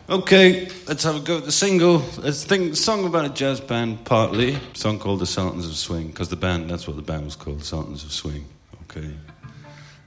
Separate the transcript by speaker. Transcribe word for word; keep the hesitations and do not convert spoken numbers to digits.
Speaker 1: Okay, let's have a go at the single. Let's think song about a jazz band, partly. A song called The Sultans of Swing, because the band, that's what the band was called, Sultans of Swing. Okay.